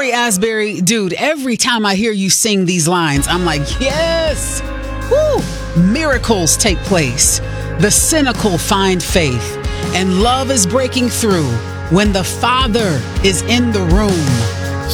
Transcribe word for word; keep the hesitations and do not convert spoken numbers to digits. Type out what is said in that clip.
Tori Asbury, dude, every time I hear you sing these lines, I'm like, yes! Woo! Miracles take place. The cynical find faith. And love is breaking through when the Father is in the room.